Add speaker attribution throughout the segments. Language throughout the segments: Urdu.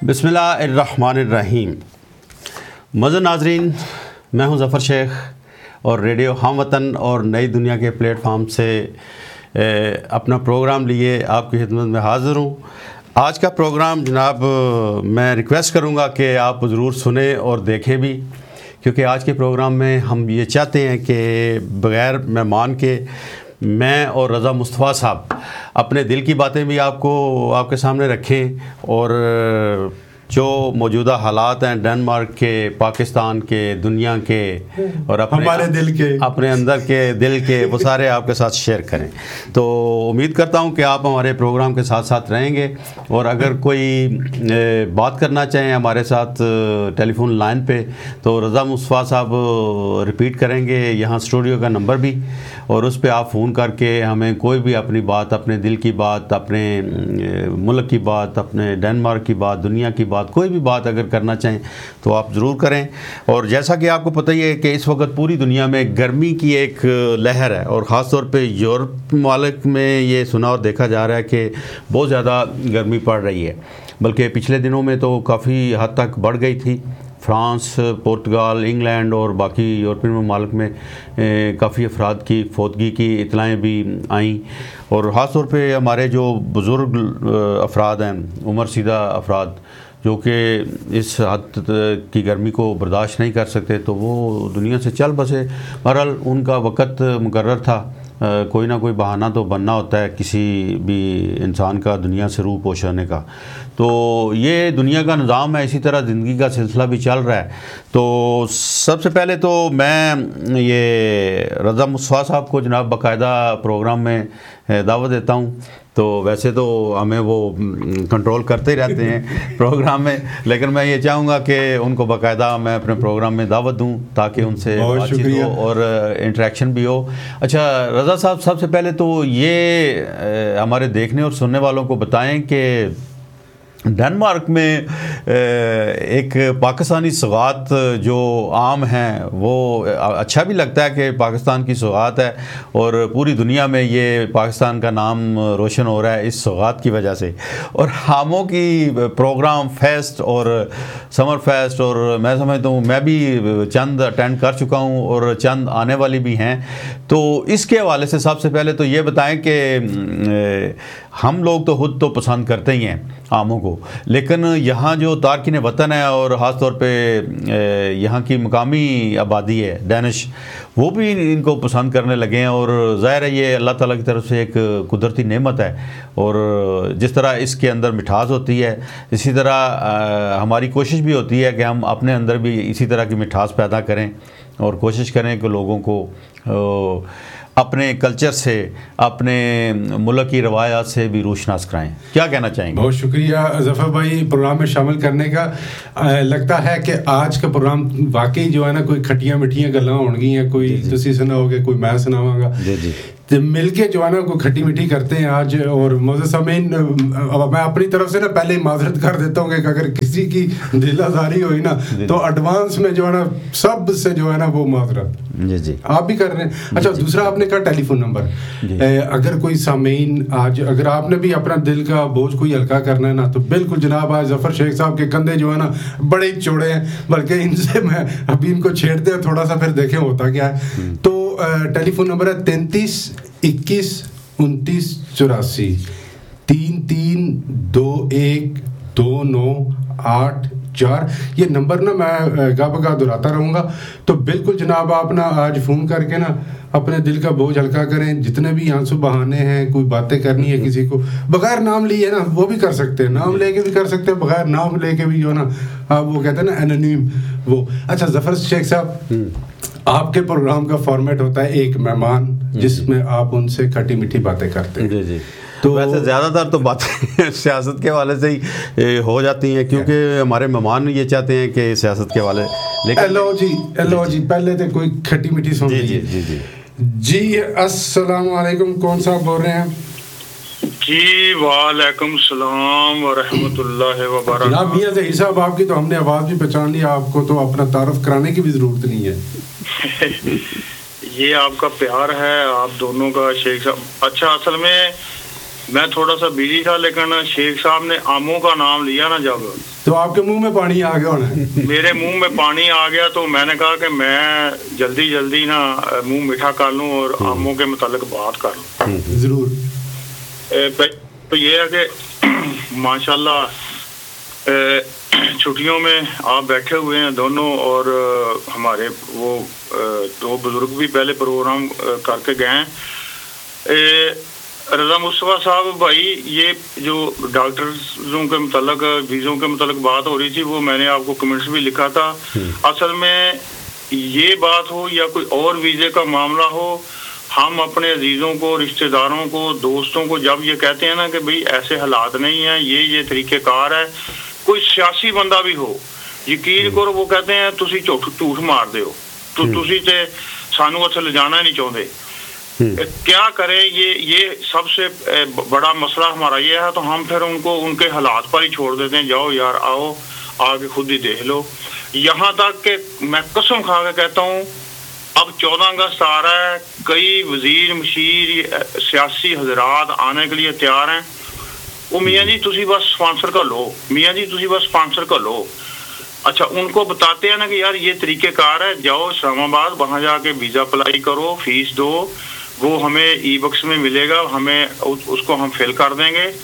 Speaker 1: بسم اللہ الرحمن الرحیم. مزہ ناظرین، میں ہوں ظفر شیخ اور ریڈیو ہم وطن اور نئی دنیا کے پلیٹ فارم سے اپنا پروگرام لیے آپ کی خدمت میں حاضر ہوں. آج کا پروگرام جناب میں ریکویسٹ کروں گا کہ آپ ضرور سنیں اور دیکھیں بھی، کیونکہ آج کے پروگرام میں ہم یہ چاہتے ہیں کہ بغیر مہمان کے میں اور رضا مصطفیٰ صاحب اپنے دل کی باتیں بھی آپ کے سامنے رکھیں، اور جو موجودہ حالات ہیں ڈنمارک کے، پاکستان کے، دنیا کے اور
Speaker 2: ہمارے دل کے،
Speaker 1: اپنے اندر کے دل کے، وہ سارے آپ کے ساتھ شیئر کریں. تو امید کرتا ہوں کہ آپ ہمارے پروگرام کے ساتھ ساتھ رہیں گے، اور اگر کوئی بات کرنا چاہیں ہمارے ساتھ ٹیلی فون لائن پہ تو رضا مصطفیٰ صاحب ریپیٹ کریں گے یہاں اسٹوڈیو کا نمبر بھی، اور اس پہ آپ فون کر کے ہمیں کوئی بھی اپنی بات، اپنے دل کی بات، اپنے ملک کی بات، اپنے ڈنمارک کی بات، دنیا کی بات، کوئی بھی بات اگر کرنا چاہیں تو آپ ضرور کریں. اور جیسا کہ آپ کو پتہ ہی ہے کہ اس وقت پوری دنیا میں گرمی کی ایک لہر ہے، اور خاص طور پہ یورپ ممالک میں یہ سنا اور دیکھا جا رہا ہے کہ بہت زیادہ گرمی پڑ رہی ہے، بلکہ پچھلے دنوں میں تو کافی حد تک بڑھ گئی تھی. فرانس، پرتگال، انگلینڈ اور باقی یورپین ممالک میں کافی افراد کی فوتگی کی اطلاعیں بھی آئیں، اور خاص طور پہ ہمارے جو بزرگ افراد ہیں، عمر سیدہ افراد، جو کہ اس حد کی گرمی کو برداشت نہیں کر سکتے، تو وہ دنیا سے چل بسے. بہرحال ان کا وقت مقرر تھا، کوئی نہ کوئی بہانہ تو بننا ہوتا ہے کسی بھی انسان کا دنیا سے روح پوش ہونے کا. تو یہ دنیا کا نظام ہے، اسی طرح زندگی کا سلسلہ بھی چل رہا ہے. تو سب سے پہلے تو میں یہ رضا مصطفیٰ صاحب کو جناب باقاعدہ پروگرام میں دعوت دیتا ہوں. تو ویسے تو ہمیں وہ کنٹرول کرتے ہی رہتے ہیں پروگرام میں، لیکن میں یہ چاہوں گا کہ ان کو باقاعدہ میں اپنے پروگرام میں دعوت دوں تاکہ ان سے بات چیت ہو اور انٹریکشن بھی ہو. اچھا رضا صاحب، سب سے پہلے تو یہ ہمارے دیکھنے اور سننے والوں کو بتائیں کہ ڈنمارک میں ایک پاکستانی سوغات جو عام ہیں، وہ اچھا بھی لگتا ہے کہ پاکستان کی سوغات ہے، اور پوری دنیا میں یہ پاکستان کا نام روشن ہو رہا ہے اس سوغات کی وجہ سے. اور ہاموں کی پروگرام، فیسٹ اور سمر فیسٹ، اور میں سمجھتا ہوں میں بھی چند اٹینڈ کر چکا ہوں اور چند آنے والی بھی ہیں. تو اس کے حوالے سے سب سے پہلے تو یہ بتائیں کہ ہم لوگ تو خود تو پسند کرتے ہی ہیں آموں کو، لیکن یہاں جو تارکین وطن ہے اور خاص طور پہ یہاں کی مقامی آبادی ہے ڈینش، وہ بھی ان کو پسند کرنے لگے ہیں. اور ظاہر ہے یہ اللہ تعالیٰ کی طرف سے ایک قدرتی نعمت ہے، اور جس طرح اس کے اندر مٹھاس ہوتی ہے، اسی طرح ہماری کوشش بھی ہوتی ہے کہ ہم اپنے اندر بھی اسی طرح کی مٹھاس پیدا کریں، اور کوشش کریں کہ لوگوں کو اپنے کلچر سے، اپنے ملک کی روایات سے بھی روشناس کرائیں. کیا کہنا چاہیں گے؟
Speaker 2: بہت شکریہ ظفر بھائی پروگرام میں شامل کرنے کا. لگتا ہے کہ آج کا پروگرام واقعی جو ہے نا، کوئی کھٹیاں میٹھیاں گلاں ہون گی ہیں، کوئی تسی سناؤ گے، کوئی میں سناواں گا. جی مل کے جو ہے نا کوئی کھٹی میٹھی کرتے ہیں آج. اور موزے سامعین، میں اپنی طرف سے نا پہلے معذرت کر دیتا ہوں کہ اگر کسی کی دل آزاری ہوئی نا تو ایڈوانس میں جو ہے نا سب سے جو ہے نا وہ معذرت
Speaker 1: جی
Speaker 2: آپ بھی کر رہے ہیں. اچھا دوسرا آپ نے کہا ٹیلی فون نمبر، اگر کوئی سامعین آج اگر آپ نے بھی اپنا دل کا بوجھ کوئی ہلکا کرنا ہے نا، تو بالکل جناب آج ظفر شیخ صاحب کے کندھے جو ہے نا بڑے ہی چوڑے ہیں، بلکہ ان سے میں ابھی ان کو چھیڑتے ہیں تھوڑا سا، پھر دیکھیں ہوتا کیا ہے. تو ٹیلی فون نمبر ہے 33 21 29 84 33 21 29 8 4. یہ نمبر نا میں گاہ بگاہ دہراتا رہوں گا. تو بالکل جناب آپ نا آج فون کر کے نا اپنے دل کا بوجھ ہلکا کریں. جتنے بھی آنسو بہانے ہیں، کوئی باتیں کرنی ہے کسی کو بغیر نام لیے نا وہ بھی کر سکتے ہیں، نام لے کے بھی کر سکتے ہیں، بغیر نام لے کے بھی جو نا وہ کہتے ہیں نا اینونیم وہ. اچھا ظفر شیخ صاحب، آپ کے پروگرام کا فارمیٹ ہوتا ہے ایک مہمان، جس میں آپ ان سے کھٹی میٹھی باتیں کرتے ہیں.
Speaker 1: جی تو ویسے زیادہ تر تو باتیں سیاست کے حوالے سے ہی ہو جاتی ہیں، کیونکہ ہمارے مہمان یہ چاہتے ہیں کہ سیاست کے حوالے.
Speaker 2: لیکن جی پہلے تو کوئی کھٹی میٹھی سن لیجیے. جی السلام علیکم، کون صاحب بول رہے ہیں؟
Speaker 3: جی وعلیکم السلام ورحمۃ اللہ وبرکاتہ.
Speaker 2: جناب میاں ظہیر صاحب، آپ کی تو ہم نے آواز بھی پہچان لی، آپ کو تو اپنا تعارف کرانے کی بھی ضرورت نہیں ہے.
Speaker 3: یہ آپ کا پیار ہے آپ دونوں کا شیخ صاحب. اچھا اصل میں تھوڑا سا بزی تھا، لیکن شیخ صاحب نے آموں کا نام لیا نا جب،
Speaker 2: تو آپ کے منہ میں پانی آ گیا ہونا ہے.
Speaker 3: میرے منہ میں پانی آ گیا تو میں نے کہا کہ میں جلدی نا منہ میٹھا کر لوں اور آموں کے متعلق بات کر لوں.
Speaker 2: ضرور.
Speaker 3: تو یہ ہے کہ ماشاءاللہ چھٹیوں میں آپ بیٹھے ہوئے ہیں دونوں, اور ہمارے وہ دو بزرگ بھی پہلے پروگرام کر کے گئے ہیں. رضا مصطفیٰ صاحب بھائی, یہ جو ڈاکٹرزوں کے متعلق ویزوں کے متعلق بات ہو رہی تھی وہ میں نے آپ کو کمنٹس بھی لکھا تھا. اصل میں یہ بات ہو یا کوئی اور ویزے کا معاملہ ہو, ہم اپنے عزیزوں کو, رشتہ داروں کو, دوستوں کو جب یہ کہتے ہیں نا کہ بھئی ایسے حالات نہیں ہیں, یہ طریقہ کار ہے, کوئی سیاسی بندہ بھی ہو یقین کرو وہ کہتے ہیں تسی جھوٹ مار دے ہو, تو تسی تے سانو اتھے لے جانا نہیں چاہتے. کیا کریں, یہ سب سے بڑا مسئلہ ہمارا یہ ہے. تو ہم پھر ان کو ان کے حالات پر ہی چھوڑ دیتے ہیں, جاؤ یار آؤ آگے خود ہی دیکھ لو. یہاں تک کہ میں قسم کھا کے کہتا ہوں اب 14 اگست آ رہا ہے, کئی وزیر مشیر سیاسی حضرات آنے کے لیے تیار ہیں. وہ میاں جی تسی بس اسپانسر کر لو, میاں جی تسی بس اسپانسر کر لو. اچھا ان کو بتاتے ہیں نا کہ یار یہ طریقہ کار ہے, جاؤ اسلام آباد, وہاں جا کے ویزا اپلائی کرو, فیس دو, وہ ہمیں ای بکس میں ملے گا, ہمیں اس کو ہم فل کر دیں گے.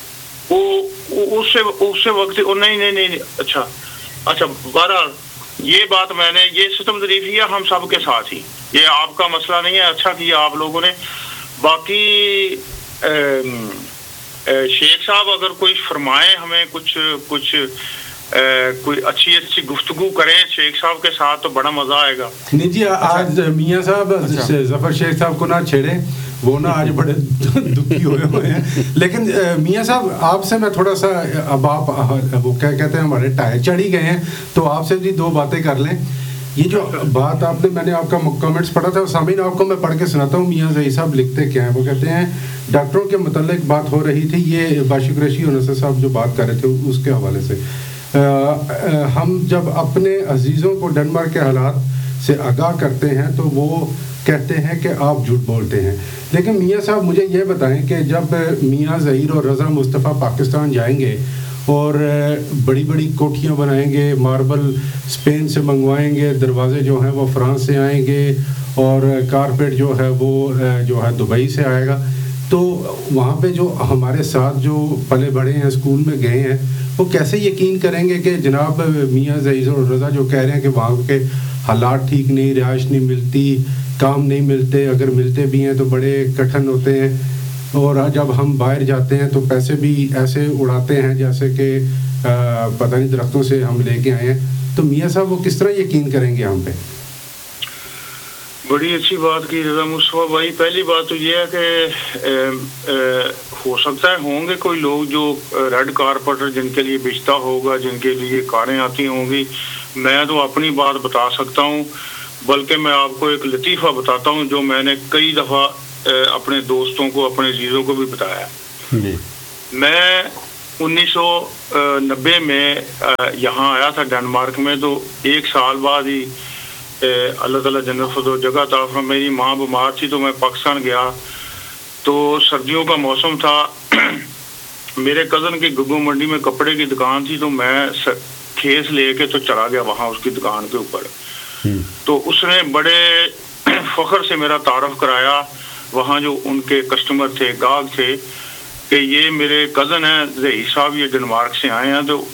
Speaker 3: اس سے وقت نہیں. اچھا بہرحال یہ بات میں نے, یہ ستم ظریفی ہے ہم سب کے ساتھ ہی, یہ آپ کا مسئلہ نہیں ہے. اچھا کیا آپ لوگوں نے. باقی شیخ صاحب اگر کوئی فرمائے ہمیں کچھ کوئی اچھی گفتگو کریں شیخ صاحب کے ساتھ تو بڑا مزہ آئے گا.
Speaker 2: نہیں جی آج میاں صاحب ظفر شیخ صاحب کو نہ چھیڑے, وہ نا آج بڑے دکھی ہوئے ہیں. لیکن میاں صاحب آپ سے میں تھوڑا سا, اب آپ وہ کیا کہتے ہیں ہمارے ٹائر چڑھ ہی گئے ہیں, تو آپ سے بھی 2 باتیں کر لیں. یہ جو بات آپ نے, میں نے آپ کا کامنٹس پڑھا تھا, سامعین آپ کو میں پڑھ کے سناتا ہوں. میاں زہیر صاحب لکھتے کیا ہیں, وہ کہتے ہیں ڈاکٹروں کے متعلق بات ہو رہی تھی, یہ باشی قریشی اور نصر صاحب جو بات کر رہے تھے اس کے حوالے سے, ہم جب اپنے عزیزوں کو ڈنمارک کے حالات سے آگاہ کرتے ہیں تو وہ کہتے ہیں کہ آپ جھوٹ بولتے ہیں. لیکن میاں صاحب مجھے یہ بتائیں کہ جب میاں ظہیر اور رضا مصطفیٰ پاکستان جائیں گے اور بڑی بڑی کوٹھیاں بنائیں گے, ماربل اسپین سے منگوائیں گے, دروازے جو ہیں وہ فرانس سے آئیں گے, اور کارپیٹ جو ہے وہ جو ہے دبئی سے آئے گا, تو وہاں پہ جو ہمارے ساتھ جو پلے بڑے ہیں, اسکول میں گئے ہیں, وہ کیسے یقین کریں گے کہ جناب میاں ظہیر اور رضا جو کہہ رہے ہیں کہ وہاں کے حالات ٹھیک نہیں, رہائش نہیں ملتی, کام نہیں ملتے, اگر ملتے بھی ہیں تو بڑے کٹھن ہوتے ہیں, اور جب ہم باہر جاتے ہیں تو پیسے بھی ایسے اڑاتے ہیں جیسے کہ پتہ نہیں درختوں سے ہم لے کے آئے ہیں. تو میاں صاحب وہ کس طرح یقین کریں گے ہم پہ؟
Speaker 3: بڑی اچھی بات کی رضا مصطفیٰ بھائی. پہلی بات تو یہ ہے کہ ہو سکتا ہے ہوں گے کوئی لوگ جو ریڈ کارپیٹر جن کے لیے بیچتا ہوگا, جن کے لیے کاریں آتی ہوں گی. میں تو اپنی بات بتا سکتا ہوں, بلکہ میں آپ کو ایک لطیفہ بتاتا ہوں جو میں نے کئی دفعہ اپنے دوستوں کو, اپنے عزیزوں کو بھی بتایا. میں 1990 میں یہاں آیا تھا ڈنمارک میں, تو 1 سال بعد ہی اللہ تعالیٰ جنت فردوس جگہ عطا فرمائے, میری ماں بیمار تھی تو میں پاکستان گیا. تو سردیوں کا موسم تھا, میرے کزن کی گگو منڈی میں کپڑے کی دکان تھی, تو میں کھیس لے کے تو چلا گیا وہاں اس کی دکان کے اوپر. تو اس نے بڑے فخر سے میرا تعارف کرایا وہاں جو ان کے کسٹمر تھے, گاہک تھے, کہ یہ میرے کزن ہیں زہیر صاحب, یہ ڈنمارک سے آئے ہیں. تو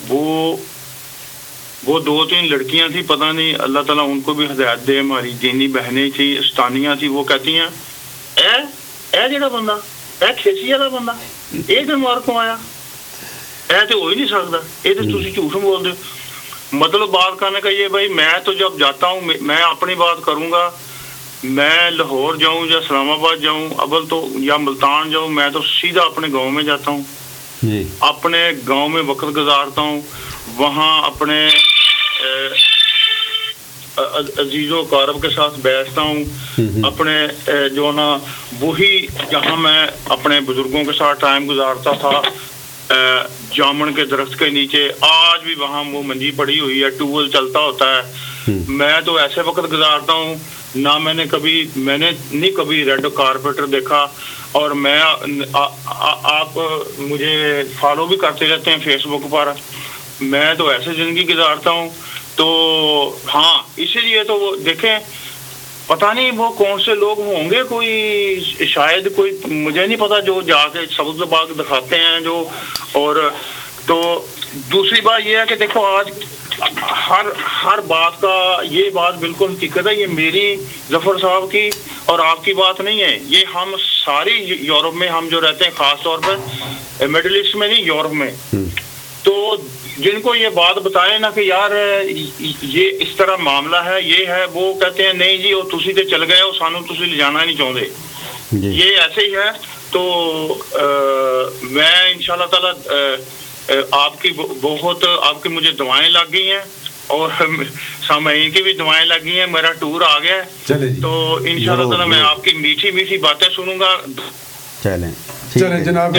Speaker 3: وہ 2-3 لڑکیاں تھیں, پتہ نہیں اللہ تعالیٰ ان کو بھی ہدایت دے, ہماری دینی بہنیں تھیں, استانیاں تھیں. وہ کہتی ہیں اے جڑا بندہ اے کھیسی والا بندہ یہ ڈنمارک کو آیا, اے تو ہو ہی نہیں سکتا, یہ تو تسی جھوٹ بول دو. مطلب بات کرنے کا یہ بھائی, میں تو جب جاتا ہوں میں اپنی بات کروں گا, میں لاہور جاؤں یا اسلام آباد جاؤں اول تو, یا ملتان جاؤں, میں تو سیدھا اپنے گاؤں میں جاتا ہوں, اپنے گاؤں میں وقت گزارتا ہوں, وہاں اپنے عزیزوں کارب کے ساتھ بیٹھتا ہوں. اپنے جو نا وہی جہاں میں اپنے بزرگوں کے ساتھ ٹائم گزارتا تھا, جامن کے درخت کے نیچے, آج بھی وہاں وہ منجی پڑی ہوئی ہے, ٹیوبویل چلتا ہوتا ہے. میں تو ایسے وقت گزارتا ہوں, نہ میں نے نہیں کبھی ریڈ کارپیٹر دیکھا. اور میں آپ مجھے فالو بھی کرتے رہتے ہیں فیس بک پر, میں تو ایسے زندگی گزارتا ہوں. تو ہاں اسی لیے تو وہ دیکھیں پتہ نہیں وہ کون سے لوگ ہوں گے, کوئی شاید کوئی مجھے نہیں پتا جو جا کے سبز باغ دکھاتے ہیں جو. اور تو دوسری بات یہ ہے کہ دیکھو آج ہر بات کا یہ بات بالکل حقیقت ہے, یہ میری ظفر صاحب کی اور آپ کی بات نہیں ہے, یہ ہم ساری یورپ میں ہم جو رہتے ہیں خاص طور پر مڈل ایسٹ میں نہیں یورپ میں, تو جن کو یہ بات بتائے نا کہ یار یہ اس طرح معاملہ ہے یہ ہے, وہ کہتے ہیں نہیں جی وہ تسی تے چل گئے ہو سانو تسی لے جانا نہیں چاہتے, یہ ایسے ہی ہے. تو میں انشاءاللہ تعالی آپ کی بہت آپ کی مجھے دعائیں لگ گئی ہیں اور سامعین کی بھی دعائیں لگ گئی ہیں, میرا ٹور آ گیا ہے تو انشاءاللہ تعالی میں آپ کی میٹھی میٹھی باتیں سنوں گا.
Speaker 2: چلیں جناب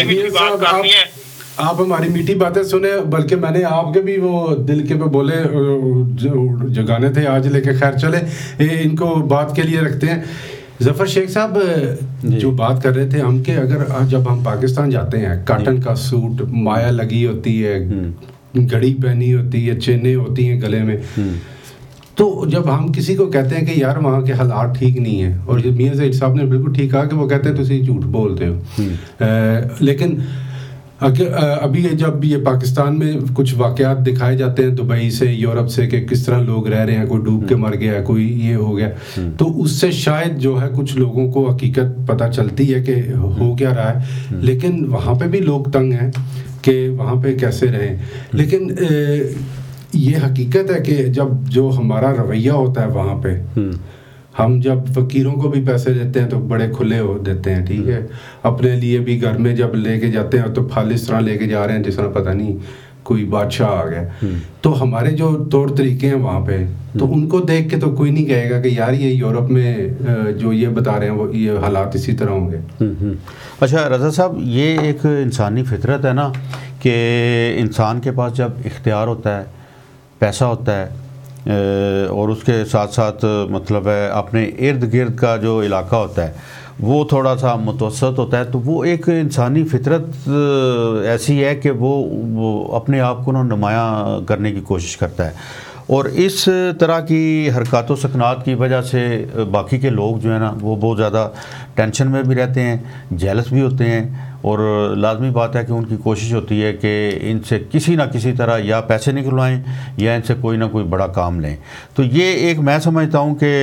Speaker 2: آپ ہماری میٹھی باتیں سنیں, بلکہ میں نے آپ کے بھی وہ دل کے پہ بولے جگانے تھے آج, لے کے خیر چلے ان کو بات کے لیے رکھتے ہیں. ظفر شیخ صاحب جو بات کر رہے تھے ہم کہ اگر جب ہم پاکستان جاتے ہیں کاٹن کا سوٹ, مایا لگی ہوتی ہے, گھڑی پہنی ہوتی ہے, چینیں ہوتی ہیں گلے میں, تو جب ہم کسی کو کہتے ہیں کہ یار وہاں کے حالات ٹھیک نہیں ہیں, اور میاں زہیر صاحب نے بالکل ٹھیک کہا کہ وہ کہتے ہیں تسی جھوٹ بولتے ہو, لیکن ابھی جب یہ پاکستان میں کچھ واقعات دکھائے جاتے ہیں دبئی سے یورپ سے کہ کس طرح لوگ رہ رہے ہیں, کوئی ڈوب کے مر گیا, کوئی یہ ہو گیا, تو اس سے شاید جو ہے کچھ لوگوں کو حقیقت پتہ چلتی ہے کہ ہو کیا رہا ہے, لیکن وہاں پہ بھی لوگ تنگ ہیں کہ وہاں پہ کیسے رہیں. لیکن یہ حقیقت ہے کہ جب جو ہمارا رویہ ہوتا ہے وہاں پہ, ہم جب فقیروں کو بھی پیسے دیتے ہیں تو بڑے کھلے ہو دیتے ہیں, ٹھیک ہے, اپنے لیے بھی گھر میں جب لے کے جاتے ہیں تو پھل اس طرح لے کے جا رہے ہیں جس طرح پتہ نہیں کوئی بادشاہ آ گیا. تو ہمارے جو طور طریقے ہیں وہاں پہ, تو ان کو دیکھ کے تو کوئی نہیں کہے گا کہ یار یہ یورپ میں جو یہ بتا رہے ہیں وہ یہ حالات اسی طرح ہوں گے.
Speaker 1: اچھا رضا صاحب, یہ ایک انسانی فطرت ہے نا کہ انسان کے پاس جب اختیار ہوتا ہے, پیسہ ہوتا ہے, اور اس کے ساتھ ساتھ مطلب ہے اپنے ارد گرد کا جو علاقہ ہوتا ہے وہ تھوڑا سا متوسط ہوتا ہے, تو وہ ایک انسانی فطرت ایسی ہے کہ وہ اپنے آپ کو نمایاں کرنے کی کوشش کرتا ہے, اور اس طرح کی حرکات و سکنات کی وجہ سے باقی کے لوگ جو ہیں نا وہ بہت زیادہ ٹینشن میں بھی رہتے ہیں, جیلس بھی ہوتے ہیں, اور لازمی بات ہے کہ ان کی کوشش ہوتی ہے کہ ان سے کسی نہ کسی طرح یا پیسے نکلوائیں یا ان سے کوئی نہ کوئی بڑا کام لیں. تو یہ ایک میں سمجھتا ہوں کہ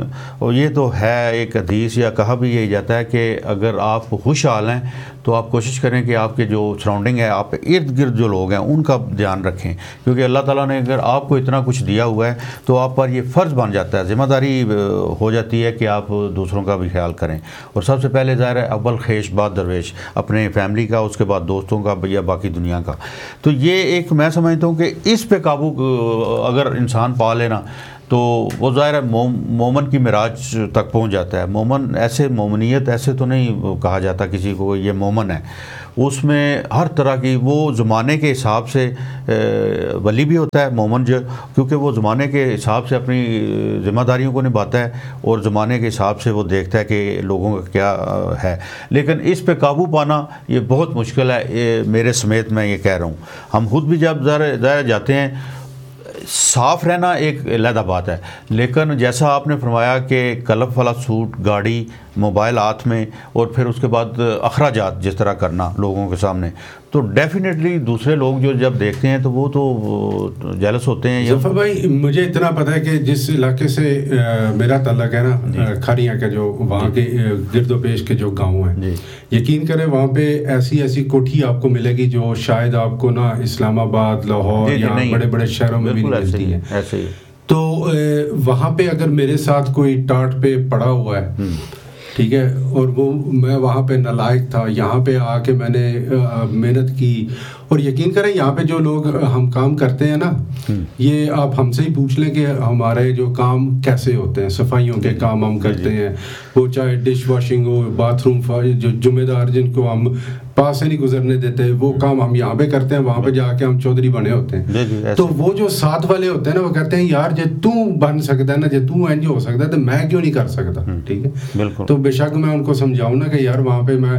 Speaker 1: یہ تو ہے ایک حدیث یا کہا بھی یہی جاتا ہے کہ اگر آپ خوشحال ہیں تو آپ کوشش کریں کہ آپ کے جو سراؤنڈنگ ہے, آپ ارد گرد جو لوگ ہیں ان کا دھیان رکھیں, کیونکہ اللہ تعالیٰ نے اگر آپ کو اتنا کچھ دیا ہوا ہے تو آپ پر یہ فرض بن جاتا ہے, ذمہ داری ہو جاتی ہے کہ آپ دوسروں کا بھی خیال کریں. اور سب سے پہلے ظاہر ہے اول خیش بعد درویش, اپنے فیملی کا, اس کے بعد دوستوں کا یا باقی دنیا کا. تو یہ ایک میں سمجھتا ہوں کہ اس پہ قابو اگر انسان پا لینا تو وہ ظاہر ہے مومن کی معراج تک پہنچ جاتا ہے. مومن ایسے مومنیت ایسے تو نہیں کہا جاتا کسی کو یہ مومن ہے, اس میں ہر طرح کی وہ زمانے کے حساب سے ولی بھی ہوتا ہے مومن جو, کیونکہ وہ زمانے کے حساب سے اپنی ذمہ داریوں کو نبھاتا ہے اور زمانے کے حساب سے وہ دیکھتا ہے کہ لوگوں کا کیا ہے. لیکن اس پہ قابو پانا یہ بہت مشکل ہے, میرے سمیت میں یہ کہہ رہا ہوں. ہم خود بھی جب ظاہر جاتے ہیں, صاف رہنا ایک علیحدہ بات ہے, لیکن جیسا آپ نے فرمایا کہ کلف والا سوٹ, گاڑی, موبائل ہاتھ میں, اور پھر اس کے بعد اخراجات جس طرح کرنا لوگوں کے سامنے, تو ڈیفینیٹلی دوسرے لوگ جو جب دیکھتے ہیں تو وہ تو جیلس ہوتے ہیں.
Speaker 2: ظفر بھائی مجھے اتنا پتہ ہے کہ جس علاقے سے میرا تعلق ہے نا, کھاریاں کے جو وہاں کے گرد و پیش کے جو گاؤں ہیں, یقین کریں وہاں پہ ایسی کوٹھی آپ کو ملے گی جو شاید آپ کو نا اسلام آباد, لاہور یا بڑے بڑے شہروں میں بھی نہیں ملتی ہے. تو وہاں پہ اگر میرے ساتھ کوئی ٹاٹ پہ پڑا ہوا ہے, ٹھیک ہے, اور وہ میں وہاں پہ نالائق تھا, یہاں پہ آ کے میں نے محنت کی, اور یقین کریں یہاں پہ جو لوگ ہم کام کرتے ہیں نا, یہ آپ ہم سے ہی پوچھ لیں کہ ہمارے جو کام کیسے ہوتے ہیں, صفائیوں کے کام ہم کرتے ہیں, وہ چاہے ڈش واشنگ ہو, باتھ روم, جو ذمہ دار جن کو ہم پاس سے نہیں گزرنے دیتے, وہ کام ہم یہاں پہ کرتے ہیں, وہاں پہ جا کے ہم چودھری بنے ہوتے ہیں. تو وہ جو ساتھ والے ہوتے ہیں نا, وہ کہتے ہیں یار جے تو بن سکتا ہے نا, جے تو اینج ہو سکتا ہے تو میں کیوں نہیں کر سکتا, ٹھیک ہے. تو بے شک میں ان کو سمجھاؤں نا کہ یار وہاں پہ میں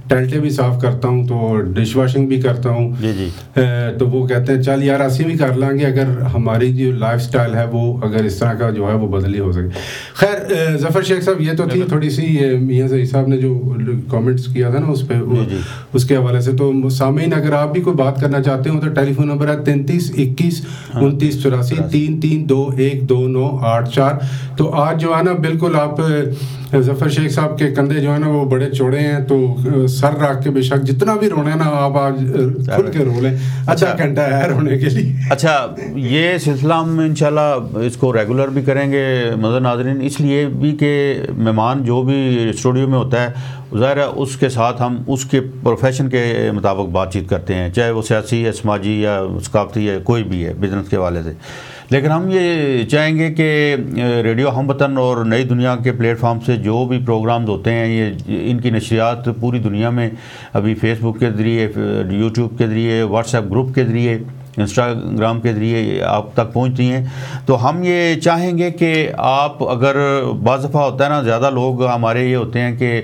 Speaker 2: ٹینٹے بھی صاف کرتا ہوں تو ڈش واشنگ بھی کرتا ہوں. تو وہ کہتے ہیں چل یار اسی بھی کر لیں گے اگر ہماری جو لائف سٹائل ہے وہ اگر اس طرح کا جو ہے وہ بدلی ہو سکے. خیر ظفر شیخ صاحب یہ تو تھی تھوڑی سی میاں زہیر صاحب نے جو کامنٹس کیا تھا نا اس پہ اس کے حوالے سے. تو سامعین اگر آپ بھی کوئی بات کرنا چاہتے ہوں تو ٹیلی فون نمبر ہے 33 21 29 84 33212984. تو آج جو ہے نا بالکل آپ ظفر شیخ صاحب کے کندھے جو ہے نا وہ بڑے چوڑے ہیں تو سر رکھ کے بے شک جتنا بھی رونا ہے نا آپ آج کھل کے رو لیں. اچھا گھنٹہ ہے رونے کے لیے.
Speaker 1: اچھا یہ سلسلہ ہم انشاءاللہ اس کو ریگولر بھی کریں گے مدر ناظرین, اس لیے بھی کہ مہمان جو بھی اسٹوڈیو میں ہوتا ہے ظاہر ہے اس کے ساتھ ہم اس کے پروفیشن کے مطابق بات چیت کرتے ہیں, چاہے وہ سیاسی یا سماجی یا ثقافتی یا کوئی بھی ہے بزنس کے حوالے سے. لیکن ہم یہ چاہیں گے کہ ریڈیو ہم وطن اور نئی دنیا کے پلیٹ فارم سے جو بھی پروگرامز ہوتے ہیں یہ ان کی نشریات پوری دنیا میں ابھی فیس بک کے ذریعے, یوٹیوب کے ذریعے, واٹس ایپ گروپ کے ذریعے, انسٹاگرام کے ذریعے آپ تک پہنچتی ہیں. تو ہم یہ چاہیں گے کہ آپ اگر بعض دفعہ ہوتا ہے نا زیادہ لوگ ہمارے یہ ہوتے ہیں کہ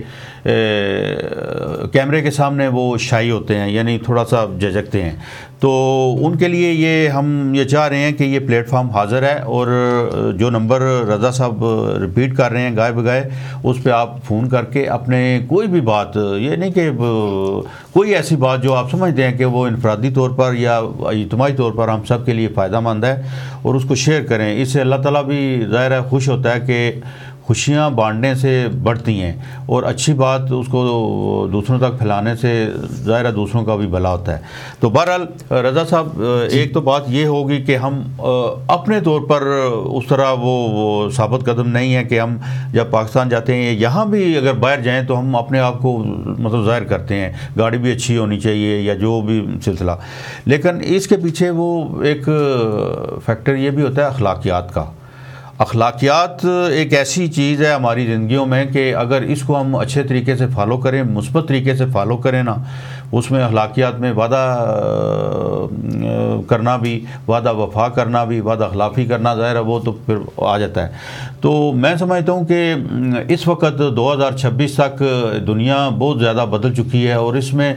Speaker 1: کیمرے کے سامنے وہ شائی ہوتے ہیں یعنی تھوڑا سا جھجکتے ہیں, تو ان کے لیے یہ ہم یہ چاہ رہے ہیں کہ یہ پلیٹ فارم حاضر ہے اور جو نمبر رضا صاحب ریپیٹ کر رہے ہیں گائے بگائے اس پہ آپ فون کر کے اپنے کوئی بھی بات, یہ نہیں کہ کوئی ایسی بات جو آپ سمجھتے ہیں کہ وہ انفرادی طور پر یا اجتماعی طور پر ہم سب کے لیے فائدہ مند ہے اور اس کو شیئر کریں. اس سے اللہ تعالیٰ بھی ظاہر ہے خوش ہوتا ہے کہ خوشیاں بانٹنے سے بڑھتی ہیں اور اچھی بات اس کو دوسروں تک پھیلانے سے ظاہر ہے دوسروں کا بھی بھلا ہوتا ہے. تو بہرحال رضا صاحب ایک تو بات یہ ہوگی کہ ہم اپنے طور پر اس طرح وہ ثابت قدم نہیں ہے کہ ہم جب پاکستان جاتے ہیں یہاں بھی اگر باہر جائیں تو ہم اپنے آپ کو مطلب ظاہر کرتے ہیں, گاڑی بھی اچھی ہونی چاہیے یا جو بھی سلسلہ. لیکن اس کے پیچھے وہ ایک فیکٹر یہ بھی ہوتا ہے اخلاقیات کا. اخلاقیات ایک ایسی چیز ہے ہماری زندگیوں میں کہ اگر اس کو ہم اچھے طریقے سے فالو کریں, مثبت طریقے سے فالو کریں نا, اس میں اخلاقیات میں وعدہ کرنا بھی, وعدہ وفا کرنا بھی, وعدہ خلافی کرنا ظاہر ہے وہ تو پھر آ جاتا ہے. تو میں سمجھتا ہوں کہ اس وقت 2026 تک دنیا بہت زیادہ بدل چکی ہے اور اس میں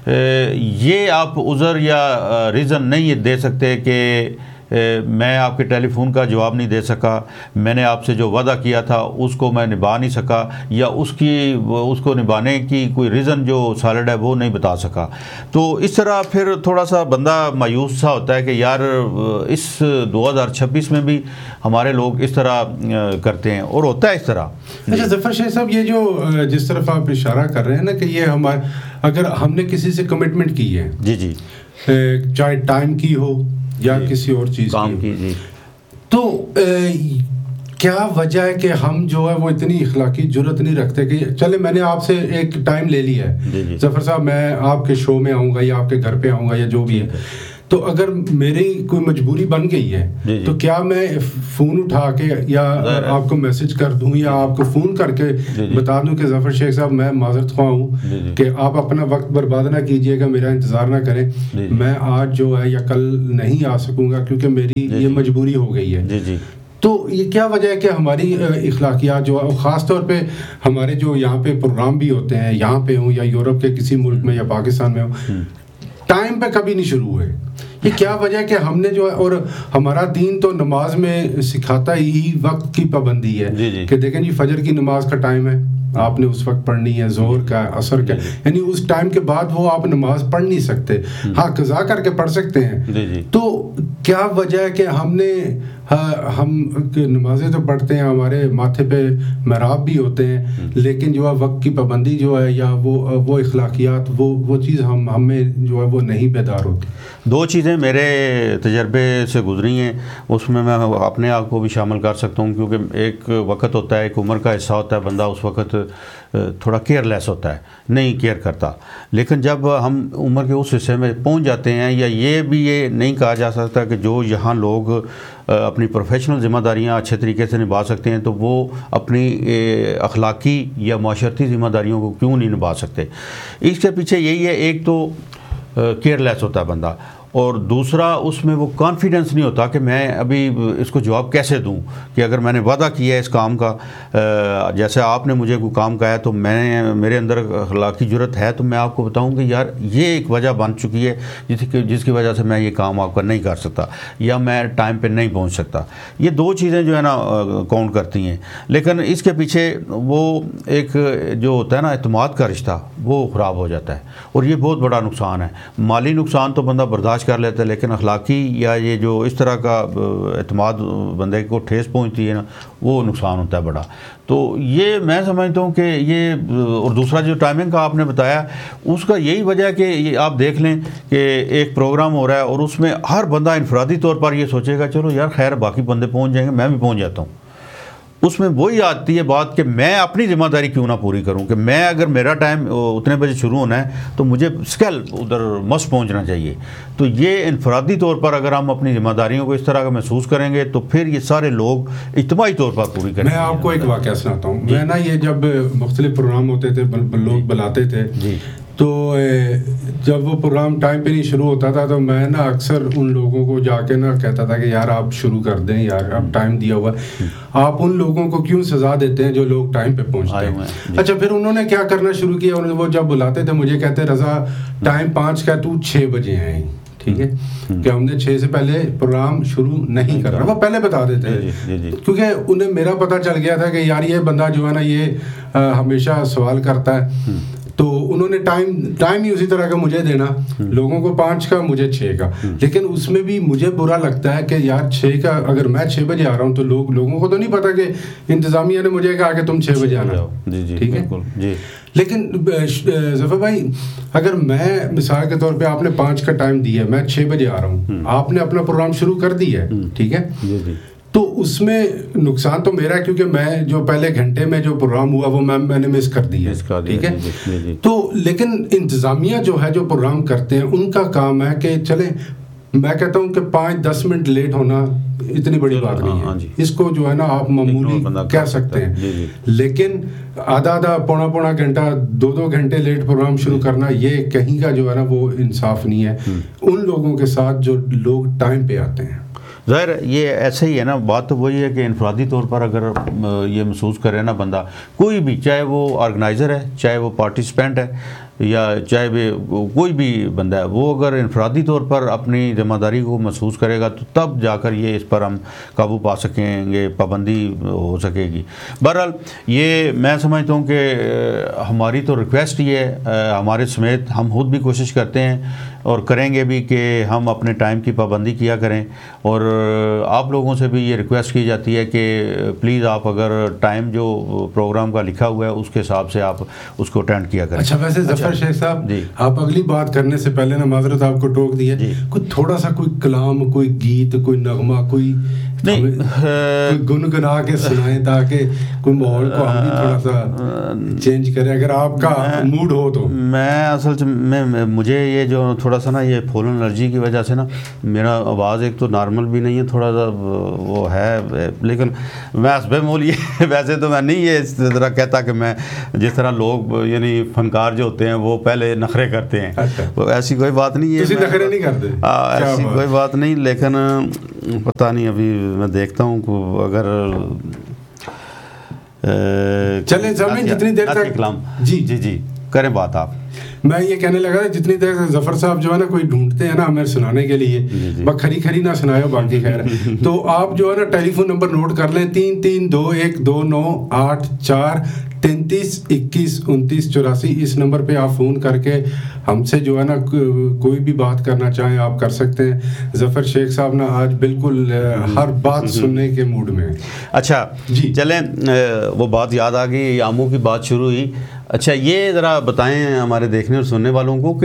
Speaker 1: یہ آپ عذر یا ریزن نہیں دے سکتے کہ میں آپ کے ٹیلی فون کا جواب نہیں دے سکا, میں نے آپ سے جو وعدہ کیا تھا اس کو میں نبھا نہیں سکا, یا اس کو نبھانے کی کوئی ریزن جو سالڈ ہے وہ نہیں بتا سکا. تو اس طرح پھر تھوڑا سا بندہ مایوس سا ہوتا ہے کہ یار اس 2026 میں بھی ہمارے لوگ اس طرح کرتے ہیں اور ہوتا ہے اس طرح.
Speaker 2: اچھا ظفر شیخ صاحب یہ جو جس طرف آپ اشارہ کر رہے ہیں نا کہ یہ ہمارے اگر ہم نے کسی سے کمٹمنٹ کی ہے,
Speaker 1: جی
Speaker 2: چاہے ٹائم کی ہو یا کسی اور چیز
Speaker 1: کام کی, جی,
Speaker 2: تو کیا وجہ ہے کہ ہم جو ہے وہ اتنی اخلاقی جرت نہیں رکھتے کہ چلے میں نے آپ سے ایک ٹائم لے لیا ہے ظفر صاحب میں آپ کے شو میں آؤں گا یا آپ کے گھر پہ آؤں گا یا جو بھی ہے, تو اگر میری کوئی مجبوری بن گئی ہے تو کیا میں فون اٹھا کے یا آپ کو میسج کر دوں یا آپ کو فون کر کے بتا دوں کہ ظفر شیخ صاحب میں معذرت خواہ ہوں کہ آپ اپنا وقت برباد نہ کیجیے گا, میرا انتظار نہ کریں, میں آج جو ہے یا کل نہیں آ سکوں گا کیونکہ میری یہ مجبوری ہو گئی ہے. تو یہ کیا وجہ ہے کہ ہماری اخلاقیات جو ہے خاص طور پہ ہمارے جو یہاں پہ پروگرام بھی ہوتے ہیں یہاں پہ ہوں یا یورپ کے کسی ملک میں یا پاکستان میں ہوں, ٹائم پہ کبھی نہیں شروع ہوئے, یہ کیا وجہ ہے کہ ہم نے جو ہے, اور ہمارا دین تو نماز میں سکھاتا ہی وقت کی پابندی ہے کہ دیکھیں جی فجر کی نماز کا ٹائم ہے, آپ نے اس وقت پڑھنی ہے, ظہر کا, عصر کا, یعنی اس ٹائم کے بعد وہ آپ نماز پڑھ نہیں سکتے, ہاں قضا کر کے پڑھ سکتے ہیں. تو کیا وجہ ہے کہ ہم نمازیں تو پڑھتے ہیں, ہمارے ماتھے پہ محراب بھی ہوتے ہیں, لیکن جو ہے وقت کی پابندی جو ہے یا وہ اخلاقیات وہ چیز ہمیں جو ہے وہ نہیں بیدار ہوتی.
Speaker 1: دو چیزیں میرے تجربے سے گزری ہیں, اس میں اپنے آپ کو بھی شامل کر سکتا ہوں, کیونکہ ایک وقت ہوتا ہے, ایک عمر کا حصہ ہوتا ہے, بندہ اس وقت تھوڑا کیئر لیس ہوتا ہے, نہیں کیئر کرتا. لیکن جب ہم عمر کے اس حصے میں پہنچ جاتے ہیں, یا یہ نہیں کہا جا سکتا کہ جو یہاں لوگ اپنی پروفیشنل ذمہ داریاں اچھے طریقے سے نبھا سکتے ہیں تو وہ اپنی اخلاقی یا معاشرتی ذمہ داریوں کو کیوں نہیں نبھا سکتے. اس کے پیچھے یہی ہے, ایک تو کیئر لیس ہوتا ہے بندہ, اور دوسرا اس میں وہ کانفیڈنس نہیں ہوتا کہ میں ابھی اس کو جواب کیسے دوں، کہ اگر میں نے وعدہ کیا ہے اس کام کا، جیسے آپ نے مجھے کوئی کام کہا ہے تو میرے اندر اخلاقی جرت ہے تو میں آپ کو بتاؤں کہ یار یہ ایک وجہ بن چکی ہے جس کی وجہ سے میں یہ کام آپ کا نہیں کر سکتا یا میں ٹائم پہ نہیں پہنچ سکتا. یہ دو چیزیں جو ہے نا کاؤنٹ کرتی ہیں. لیکن اس کے پیچھے وہ ایک جو ہوتا ہے نا اعتماد کا رشتہ وہ خراب ہو جاتا ہے، اور یہ بہت بڑا نقصان ہے. مالی نقصان تو بندہ برداشت کر لیتا ہے، لیکن اخلاقی یا یہ جو اس طرح کا اعتماد بندے کو ٹھیس پہنچتی ہے نا وہ نقصان ہوتا ہے بڑا. تو یہ میں سمجھتا ہوں کہ یہ، اور دوسرا جو ٹائمنگ کا آپ نے بتایا اس کا یہی وجہ ہے کہ یہ آپ دیکھ لیں کہ ایک پروگرام ہو رہا ہے اور اس میں ہر بندہ انفرادی طور پر یہ سوچے گا چلو یار خیر باقی بندے پہنچ جائیں گے، میں بھی پہنچ جاتا ہوں. اس میں وہی آتی ہے بات کہ میں اپنی ذمہ داری کیوں نہ پوری کروں، کہ میں اگر میرا ٹائم اتنے بجے شروع ہونا ہے تو مجھے اسکل ادھر مست پہنچنا چاہیے. تو یہ انفرادی طور پر اگر ہم اپنی ذمہ داریوں کو اس طرح کا محسوس کریں گے تو پھر یہ سارے لوگ اجتماعی طور پر پوری کریں گے.
Speaker 2: میں آپ کو ایک واقعہ سناتا ہوں. میں نا یہ جب مختلف پروگرام ہوتے تھے لوگ بلاتے تھے تو جب وہ پروگرام ٹائم پہ نہیں شروع ہوتا تھا تو میں نا اکثر ان لوگوں کو جا کے نا کہتا تھا کہ یار آپ شروع کر دیں یار، اب ٹائم دیا ہوا. آپ ان لوگوں کو کیوں سزا دیتے ہیں جو لوگ ٹائم پہ پہنچتے ہیں؟ اچھا پھر انہوں نے کیا کرنا شروع کیا، وہ جب بلاتے تھے مجھے کہتے رضا ٹائم 5 کا تو 6 بجے آئیں، ٹھیک ہے، کہ ہم نے 6 سے پہلے پروگرام شروع نہیں کر رہا. وہ پہلے بتا دیتے ہیں کیونکہ انہیں میرا پتہ چل گیا تھا کہ یار یہ بندہ جو ہے نا یہ ہمیشہ سوال کرتا ہے. تو انہوں نے ٹائم ہی اسی طرح کا مجھے دینا، لوگوں کو 5 کا مجھے 6 کا. لیکن اس میں بھی مجھے برا لگتا ہے کہ یار 6 کا اگر میں 6 بجے آ رہا ہوں تو لوگوں کو تو نہیں پتا کہ انتظامیہ نے مجھے کہا کہ تم 6 بجے آنا، ٹھیک ہے. لیکن ظفر بھائی اگر میں مثال کے طور پہ آپ نے 5 کا ٹائم دیا ہے، میں 6 بجے آ رہا ہوں، آپ نے اپنا پروگرام شروع کر دیا ہے، ٹھیک ہے، تو اس میں نقصان تو میرا ہے کیونکہ میں جو پہلے گھنٹے میں جو پروگرام ہوا وہ میں نے مس کر دیا، ٹھیک ہے. تو لیکن انتظامیہ جو ہے جو پروگرام کرتے ہیں ان کا کام ہے کہ چلیں، میں کہتا ہوں کہ 5-10 منٹ لیٹ ہونا اتنی بڑی بات نہیں ہے، اس کو جو ہے نا آپ معمولی کہہ سکتے ہیں. لیکن آدھا پونا گھنٹہ 2 گھنٹے لیٹ پروگرام شروع کرنا یہ کہیں کا جو ہے نا وہ انصاف نہیں ہے ان لوگوں کے ساتھ جو لوگ ٹائم پہ آتے ہیں.
Speaker 1: ظاہر یہ ایسے ہی ہے نا، بات تو وہی ہے کہ انفرادی طور پر اگر یہ محسوس کرے نا بندہ، کوئی بھی، چاہے وہ آرگنائزر ہے، چاہے وہ پارٹیسپینٹ ہے، یا چاہے بھی کوئی بھی بندہ ہے، وہ اگر انفرادی طور پر اپنی ذمہ داری کو محسوس کرے گا تو تب جا کر یہ اس پر ہم قابو پا سکیں گے، پابندی ہو سکے گی. بہرحال یہ میں سمجھتا ہوں کہ ہماری تو ریکویسٹ یہ ہے، ہمارے سمیت ہم خود بھی کوشش کرتے ہیں اور کریں گے بھی کہ ہم اپنے ٹائم کی پابندی کیا کریں. اور آپ لوگوں سے بھی یہ ریکویسٹ کی جاتی ہے کہ پلیز آپ اگر ٹائم جو پروگرام کا لکھا ہوا ہے اس کے حساب سے آپ اس کو اٹینڈ کیا کریں.
Speaker 2: اچھا ویسے ظفر شیخ صاحب آپ اگلی بات کرنے سے پہلے نا معذرت آپ کو ٹوک دی ہے، کوئی تھوڑا سا کوئی کلام، کوئی گیت، کوئی نغمہ، کوئی گنگنا کے سنائیں تاکہ کوئی ماحول کو ہم بھی تھوڑا سا چینج کریں اگر آپ کا موڈ ہو تو.
Speaker 1: میں اصل میں مجھے یہ جو تھوڑا سا نا یہ پولن الرجی کی وجہ سے نا میرا آواز ایک تو نارمل بھی نہیں ہے، تھوڑا سا وہ ہے، لیکن میں حسب مول یہ ویسے تو میں نہیں یہ اس طرح کہتا کہ میں جس طرح لوگ یعنی فنکار جو ہوتے ہیں وہ پہلے نخرے کرتے ہیں، ایسی کوئی بات نہیں ہے،
Speaker 2: نخرے نہیں کرتے،
Speaker 1: ایسی کوئی بات نہیں. لیکن پتہ نہیں ابھی میں دیکھتا ہوں کہ اگر
Speaker 2: چلیں سامنے جتنی دیر تک
Speaker 1: جی کریں بات آپ.
Speaker 2: میں یہ کہنے لگا جتنی دیر ظفر صاحب جو ہے نا کوئی ڈھونڈتے ہیں نا ہمیں سنانے کے لیے، بس کھری نہ سنائے باقی خیر ہے. تو آپ جو ہے نا ٹیلی فون نمبر نوٹ کر لیں 332129832129 اس نمبر پہ آپ فون کر کے ہم سے جو ہے نا کوئی بھی بات کرنا چاہیں آپ کر سکتے ہیں. ظفر شیخ صاحب نا آج بالکل ہر بات سننے کے موڈ میں.
Speaker 1: اچھا جی چلیں، وہ بات یاد آ گئی، آموں کی بات شروع ہوئی. اچھا یہ ذرا بتائیں ہمارے دیکھنے اور سننے والوں کو کہ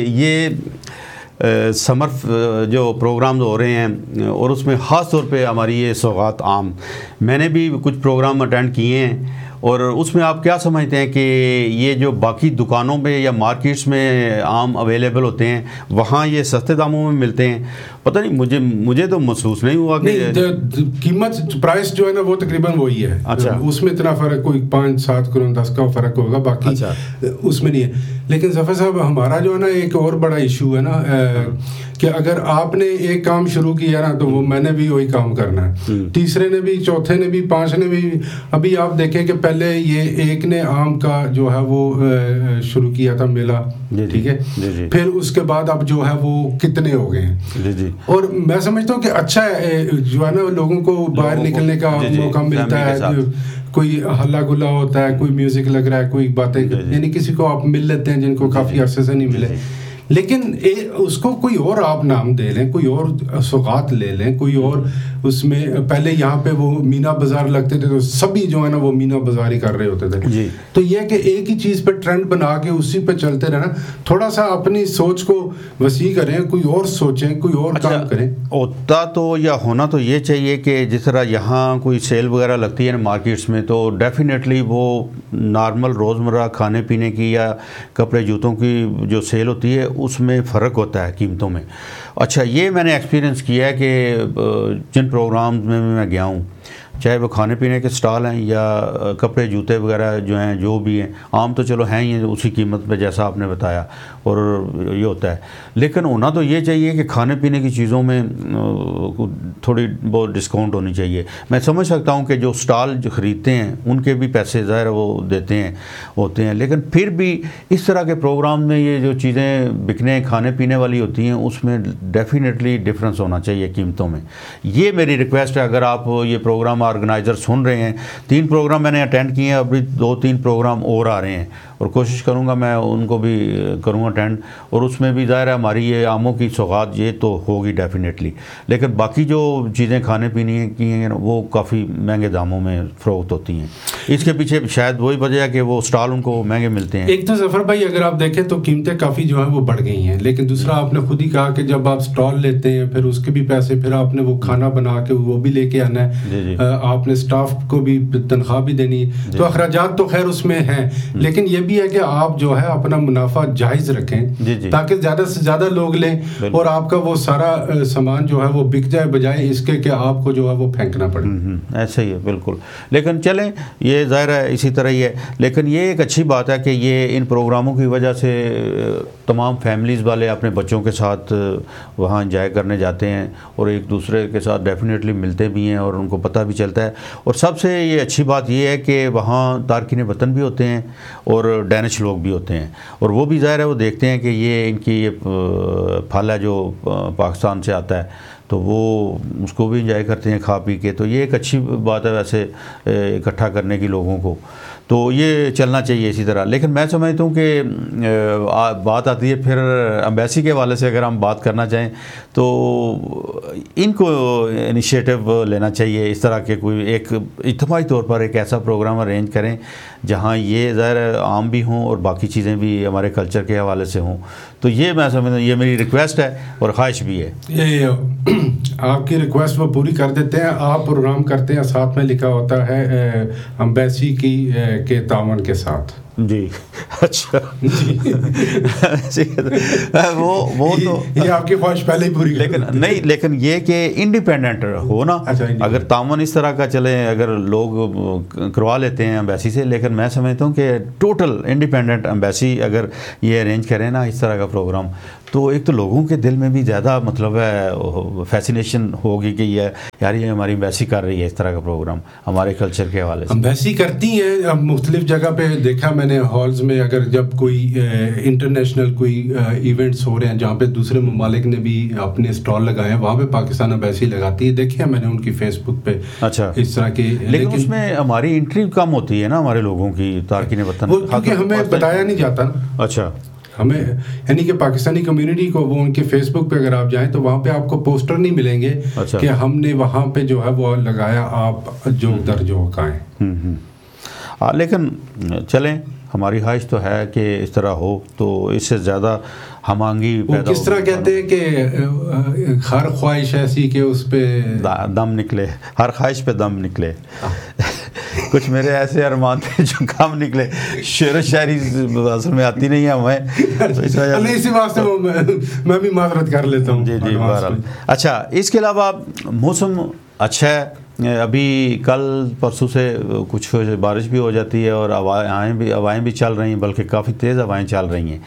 Speaker 1: یہ سمر جو پروگرامز ہو رہے ہیں اور اس میں خاص طور پہ ہماری یہ سوغات عام، میں نے بھی کچھ پروگرام اٹینڈ کیے ہیں، اور اس میں آپ کیا سمجھتے ہیں کہ یہ جو باقی دکانوں میں یا مارکیٹس میں آم اویلیبل ہوتے ہیں وہاں یہ سستے داموں میں ملتے ہیں؟ پتہ نہیں، مجھے تو محسوس نہیں ہوا کہ
Speaker 2: قیمت پرائس جو ہے نا وہ تقریباً وہی ہے. اچھا اس میں اتنا فرق کوئی 5-7 کروں 10 کا فرق ہوگا، باقی اس میں نہیں ہے. لیکن ظفر صاحب ہمارا جو ہے نا ایک اور بڑا ایشو ہے نا کہ اگر آپ نے ایک کام شروع کیا نا تو وہ میں نے بھی وہی کام کرنا ہے, تیسرے نے بھی, چوتھے نے بھی, پانچ نے بھی. ابھی آپ دیکھیں کہ پہلے یہ ایک نے آم کا جو ہے وہ شروع کیا تھا میلہ, ٹھیک ہے, پھر اس کے بعد اب جو ہے وہ کتنے ہو گئے ہیں. اور میں سمجھتا ہوں کہ اچھا ہے جو ہے نا لوگوں کو باہر نکلنے کا موقع ملتا ہے, کوئی ہلا گلا ہوتا ہے, کوئی میوزک لگ رہا ہے, کوئی باتیں, یعنی کسی کو آپ مل لیتے ہیں جن کو کافی عرصے سے نہیں ملے. لیکن اس کو کوئی اور آپ نام دے لیں, کوئی اور سوغات لے لیں, کوئی اور اس میں. پہلے یہاں پہ وہ مینا بازار لگتے تھے تو سبھی جو ہے نا وہ مینا بازار ہی کر رہے ہوتے تھے. تو یہ کہ ایک ہی چیز پہ ٹرینڈ بنا کے اسی پہ چلتے رہنا, تھوڑا سا اپنی سوچ کو وسیع کریں, کوئی اور سوچیں, کوئی اور کام کریں.
Speaker 1: ہوتا تو یا ہونا تو یہ چاہیے کہ جس طرح یہاں کوئی سیل وغیرہ لگتی ہے نا مارکیٹس میں, تو ڈیفینیٹلی وہ نارمل روزمرہ کھانے پینے کی یا کپڑے جوتوں کی جو سیل ہوتی ہے اس میں فرق ہوتا ہے قیمتوں میں. اچھا, یہ میں نے ایکسپیرینس کیا ہے کہ جن پروگرامز میں میں گیا ہوں, چاہے وہ کھانے پینے کے سٹال ہیں یا کپڑے جوتے وغیرہ جو ہیں, جو بھی ہیں, عام تو چلو ہیں ہی اسی قیمت پہ جیسا آپ نے بتایا, اور یہ ہوتا ہے. لیکن ہونا تو یہ چاہیے کہ کھانے پینے کی چیزوں میں تھوڑی بہت ڈسکاؤنٹ ہونی چاہیے. میں سمجھ سکتا ہوں کہ جو سٹال جو خریدتے ہیں ان کے بھی پیسے ظاہر وہ دیتے ہیں ہوتے ہیں, لیکن پھر بھی اس طرح کے پروگرام میں یہ جو چیزیں بکنے کھانے پینے والی ہوتی ہیں اس میں ڈیفینیٹلی ڈفرینس ہونا چاہیے قیمتوں میں. یہ میری ریکویسٹ ہے. اگر آپ یہ پروگرام آرگنائزر سن رہے ہیں, 3 پروگرام میں نے اٹینڈ کیے ہیں, ابھی 2-3 پروگرام اور آ رہے ہیں, اور کوشش کروں گا میں ان کو بھی کروں گا اٹینڈ, اور اس میں بھی ظاہر ہے ہماری یہ آموں کی سوغات یہ تو ہوگی ڈیفینیٹلی. لیکن باقی جو چیزیں کھانے پینے کی ہیں وہ کافی مہنگے داموں میں فروخت ہوتی ہیں. اس کے پیچھے شاید وہی وجہ ہے کہ وہ اسٹال ان کو مہنگے ملتے ہیں.
Speaker 2: ایک تو ظفر بھائی اگر آپ دیکھیں تو قیمتیں کافی جو ہیں وہ بڑھ گئی ہیں, لیکن دوسرا آپ نے خود ہی کہا کہ جب آپ اسٹال لیتے ہیں پھر اس کے بھی پیسے, پھر آپ نے وہ کھانا بنا کے وہ بھی لے کے آنا ہے, آپ نے سٹاف کو بھی تنخواہ بھی دینی, تو اخراجات تو خیر اس میں ہیں, لیکن یہ بھی ہے کہ آپ جو ہے اپنا منافع جائز رکھیں تاکہ زیادہ سے زیادہ لوگ لیں اور آپ کا وہ سارا سامان جو ہے وہ بک جائے, بجائے اس کے کہ آپ کو جو ہے وہ پھینکنا پڑے.
Speaker 1: ایسا ہی ہے بالکل. لیکن چلیں یہ ظاہر ہے اسی طرح ہی ہے, لیکن یہ ایک اچھی بات ہے کہ یہ ان پروگراموں کی وجہ سے تمام فیملیز والے اپنے بچوں کے ساتھ وہاں انجوائے کرنے جاتے ہیں, اور ایک دوسرے کے ساتھ ڈیفینیٹلی ملتے بھی ہیں, اور ان کو پتہ بھی چلتا ہے. اور سب سے یہ اچھی بات یہ ہے کہ وہاں تارکین وطن بھی ہوتے ہیں اور ڈینش لوگ بھی ہوتے ہیں, اور وہ بھی ظاہر ہے وہ دیکھتے ہیں کہ یہ ان کی یہ پھل ہے جو پاکستان سے آتا ہے, تو وہ اس کو بھی انجوائے کرتے ہیں کھا پی کے. تو یہ ایک اچھی بات ہے ویسے اکٹھا کرنے کی لوگوں کو, تو یہ چلنا چاہیے اسی طرح. لیکن میں سمجھتا ہوں کہ بات آتی ہے پھر ایمبیسی کے حوالے سے. اگر ہم بات کرنا چاہیں تو ان کو انیشیٹو لینا چاہیے اس طرح کے, کوئی ایک اجتماعی طور پر ایک ایسا پروگرام ارینج کریں جہاں یہ ظاہر عام بھی ہوں اور باقی چیزیں بھی ہمارے کلچر کے حوالے سے ہوں. تو یہ میں سمجھتا ہوں یہ میری ریکویسٹ ہے اور خواہش بھی ہے.
Speaker 2: یہ آپ کی ریکویسٹ وہ پوری کر دیتے ہیں. آپ پروگرام کرتے ہیں, ساتھ میں لکھا ہوتا ہے ایمبیسی کی کے تعاون کے ساتھ.
Speaker 1: جی اچھا وہ تو
Speaker 2: یہ آپ کی خواہش پہلے ہی پوری,
Speaker 1: لیکن نہیں, لیکن یہ کہ انڈیپینڈنٹ ہو نا. اگر تعاون اس طرح کا چلے, اگر لوگ کروا لیتے ہیں ایمبیسی سے, لیکن میں سمجھتا ہوں کہ ٹوٹل انڈیپینڈنٹ ایمبیسی اگر یہ ارینج کریں نا اس طرح کا پروگرام, تو ایک تو لوگوں کے دل میں بھی زیادہ مطلب ہے فیسینیشن ہوگی کہ یہ یار یہ ہماری ایمبیسی کر رہی ہے اس طرح کا پروگرام ہمارے کلچر کے حوالے سے.
Speaker 2: ایمبیسی کرتی ہیں مختلف جگہ پہ, دیکھا میں نے ہالز میں, اگر جب کوئی انٹرنیشنل کوئی ایونٹس ہو رہے ہیں جہاں پہ دوسرے ممالک نے بھی اپنے اسٹال لگائے ہیں, وہاں پہ پاکستان ایمبیسی لگاتی ہے. دیکھیں میں نے ان کی فیس بک پہ
Speaker 1: اچھا
Speaker 2: اس طرح کی,
Speaker 1: لیکن اس میں ہماری انٹری کم ہوتی ہے نا ہمارے لوگوں کی, تارکین وطن,
Speaker 2: کیونکہ ہمیں بتایا نہیں جاتا نا.
Speaker 1: اچھا
Speaker 2: ہمیں یعنی کہ پاکستانی کمیونٹی کو وہ ان کے فیس بک پہ اگر آپ جائیں تو وہاں پہ آپ کو پوسٹر نہیں ملیں گے کہ ہم نے وہاں پہ جو ہے وہ لگایا, آپ جو ادھر جو کہیں.
Speaker 1: لیکن چلیں ہماری خواہش تو ہے کہ اس طرح ہو, تو اس سے زیادہ ہم آنگی
Speaker 2: پیدا کس طرح کہتے ہیں کہ ہر خواہش ایسی کہ اس پہ
Speaker 1: دم نکلے, ہر خواہش پہ دم نکلے. کچھ میرے ایسے ارمان تھے جو کام نکلے. شعر و شاعری اصل میں آتی نہیں ہے ہمیں,
Speaker 2: اسی واسطے میں بھی معذرت کر لیتا ہوں.
Speaker 1: جی جی بہرحال. اچھا اس کے علاوہ موسم اچھا ہے, ابھی کل پرسوں سے کچھ بارش بھی ہو جاتی ہے اور ہوائیں بھی چل رہی ہیں, بلکہ کافی تیز ہوائیں چل رہی ہیں.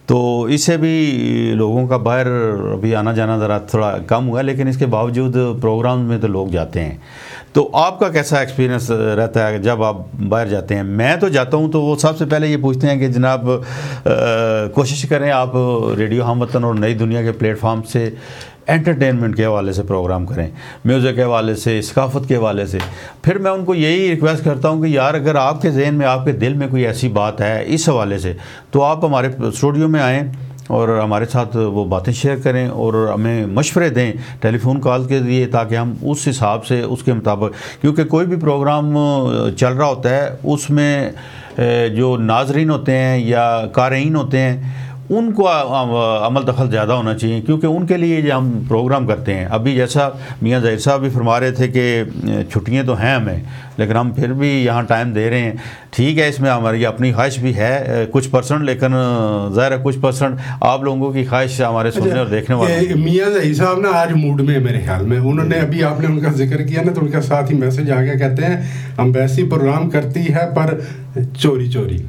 Speaker 1: تو اس سے بھی لوگوں کا باہر ابھی آنا جانا ذرا تھوڑا کم ہوا ہے، لیکن اس کے باوجود پروگرام میں تو لوگ جاتے ہیں. تو آپ کا کیسا ایکسپیرینس رہتا ہے جب آپ باہر جاتے ہیں؟ میں تو جاتا ہوں تو وہ سب سے پہلے یہ پوچھتے ہیں کہ جناب کوشش کریں آپ ریڈیو ہم وطن اور نئی دنیا کے پلیٹ فارم سے انٹرٹینمنٹ کے حوالے سے پروگرام کریں، میوزک کے حوالے سے، ثقافت کے حوالے سے. پھر میں ان کو یہی ریکویسٹ کرتا ہوں کہ یار اگر آپ کے ذہن میں، آپ کے دل میں کوئی ایسی بات ہے اس حوالے سے، تو آپ ہمارے اسٹوڈیو میں آئیں اور ہمارے ساتھ وہ باتیں شیئر کریں اور ہمیں مشورے دیں ٹیلی فون کال کے ذریعے، تاکہ ہم اس حساب سے اس کے مطابق، کیونکہ کوئی بھی پروگرام چل رہا ہوتا ہے اس میں جو ناظرین ہوتے ہیں یا قارئین ہوتے ہیں ان کو عمل دخل زیادہ ہونا چاہیے، کیونکہ ان کے لیے جو ہم پروگرام کرتے ہیں. ابھی جیسا میاں ظہیر صاحب بھی فرما رہے تھے کہ چھٹیاں تو ہیں ہمیں، لیکن ہم پھر بھی یہاں ٹائم دے رہے ہیں. ٹھیک ہے، اس میں ہماری اپنی خواہش بھی ہے کچھ پرسنٹ، لیکن ظاہر ہے کچھ پرسنٹ آپ لوگوں کی خواہش ہمارے سننے اور دیکھنے والے.
Speaker 2: میاں ظہیر صاحب نا آج موڈ میں میرے خیال میں، انہوں نے ابھی آپ نے ان کا ذکر کیا نا تو ان کا ساتھ ہی میسج آ گیا، کہتے ہیں ہم ویسی پروگرام کرتی ہے پر چوری چوری.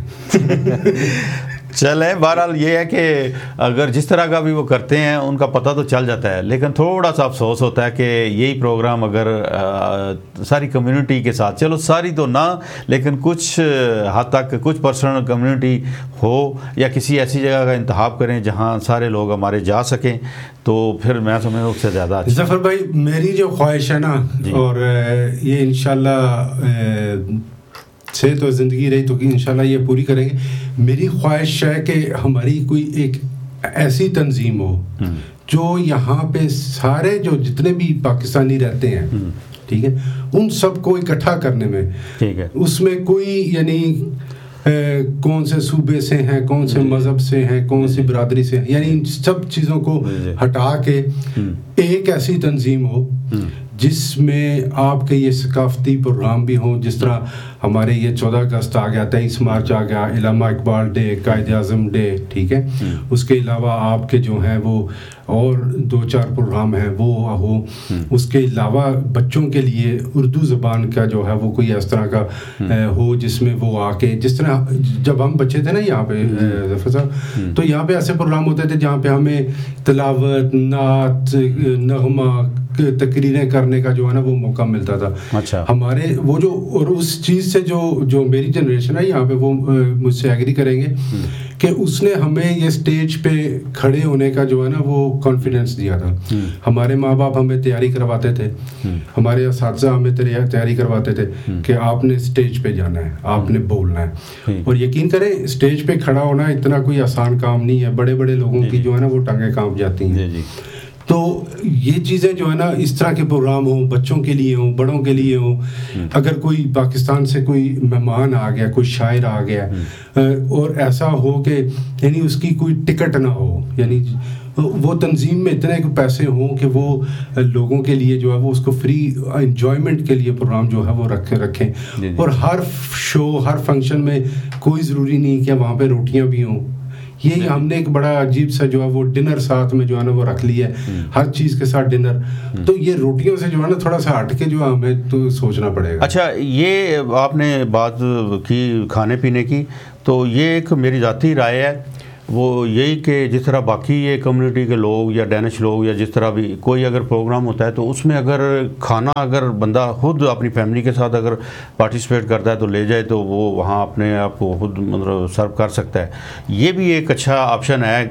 Speaker 1: چلیں، بہرحال یہ ہے کہ اگر جس طرح کا بھی وہ کرتے ہیں ان کا پتہ تو چل جاتا ہے، لیکن تھوڑا سا افسوس ہوتا ہے کہ یہی پروگرام اگر ساری کمیونٹی کے ساتھ، چلو ساری تو نہ لیکن کچھ حد تک کچھ پرسنٹ کمیونٹی ہو، یا کسی ایسی جگہ کا انتخاب کریں جہاں سارے لوگ ہمارے جا سکیں، تو پھر میں سمجھتا ہوں اس سے زیادہ اچھا.
Speaker 2: ظفر بھائی، میری جو خواہش ہے نا، اور یہ انشاءاللہ سے تو زندگی رہی تو انشاءاللہ یہ پوری کریں گے. میری خواہش ہے کہ ہماری کوئی ایک ایسی تنظیم ہو جو یہاں پہ سارے جو جتنے بھی پاکستانی رہتے ہیں، ٹھیک ہے، ان سب کو اکٹھا کرنے میں، ٹھیک ہے، اس میں کوئی یعنی کون سے صوبے سے ہیں، کون سے مذہب سے ہیں، کون سی برادری سے ہیں، یعنی ان سب چیزوں کو ہٹا کے ایک ایسی تنظیم ہو جس میں آپ کے یہ ثقافتی پروگرام بھی ہوں. جس طرح ہمارے یہ 14 اگست آ گیا، 23 مارچ آ گیا، علامہ اقبال ڈے، قائد اعظم ڈے، ٹھیک ہے. اس کے علاوہ آپ کے جو ہیں وہ اور 2-4 پروگرام ہیں وہ ہو. اس کے علاوہ بچوں کے لیے اردو زبان کا جو ہے وہ کوئی اس طرح کا ہو جس میں وہ آ کے، جس طرح جب ہم بچے تھے نا یہاں پہ ظفر صاحب، تو یہاں پہ ایسے پروگرام ہوتے تھے جہاں پہ ہمیں تلاوت، نعت، نغمہ، تقریریں کرنے کا جو ہے نا وہ موقع ملتا تھا.
Speaker 1: اچھا،
Speaker 2: ہمارے وہ جو، اور اس چیز سے جو میری جنریشن ہے یہاں پہ وہ مجھ سے ایگری کریں گے کہ اس نے ہمیں یہ سٹیج پہ کھڑے ہونے کا جو ہے نا وہ کانفیڈنس دیا تھا. ہمارے ماں باپ ہمیں تیاری کرواتے تھے، ہمارے اساتذہ ہمیں تیاری کرواتے تھے کہ آپ نے سٹیج پہ جانا ہے، آپ نے بولنا ہے. اور یقین کریں سٹیج پہ کھڑا ہونا اتنا کوئی آسان کام نہیں ہے. بڑے بڑے لوگوں کی جو ہے نا وہ ٹانگیں کانپ جاتی ہیں. تو یہ چیزیں جو ہے نا اس طرح کے پروگرام ہوں، بچوں کے لیے ہوں، بڑوں کے لیے ہوں. اگر کوئی پاکستان سے کوئی مہمان آ گیا، کوئی شاعر آ گیا، اور ایسا ہو کہ یعنی اس کی کوئی ٹکٹ نہ ہو، یعنی وہ تنظیم میں اتنے پیسے ہوں کہ وہ لوگوں کے لیے جو ہے وہ اس کو فری انجوائمنٹ کے لیے پروگرام جو ہے وہ رکھیں. اور ہر شو، ہر فنکشن میں کوئی ضروری نہیں کہ وہاں پہ روٹیاں بھی ہوں. یہ ہم نے ایک بڑا عجیب سا جو ہے وہ ڈنر ساتھ میں جو ہے نا وہ رکھ لیا ہے، ہر چیز کے ساتھ ڈنر. تو یہ روٹیوں سے جو ہے نا تھوڑا سا ہٹ کے جو ہے ہمیں تو سوچنا پڑے گا.
Speaker 1: اچھا، یہ آپ نے بات کی کھانے پینے کی، تو یہ ایک میری ذاتی رائے ہے، وہ یہی کہ جس طرح باقی یہ کمیونٹی کے لوگ یا ڈینش لوگ یا جس طرح بھی کوئی اگر پروگرام ہوتا ہے تو اس میں اگر کھانا اگر بندہ خود اپنی فیملی کے ساتھ اگر پارٹیسپیٹ کرتا ہے تو لے جائے تو وہ وہاں اپنے آپ کو خود مطلب سرو کر سکتا ہے. یہ بھی ایک اچھا آپشن ہے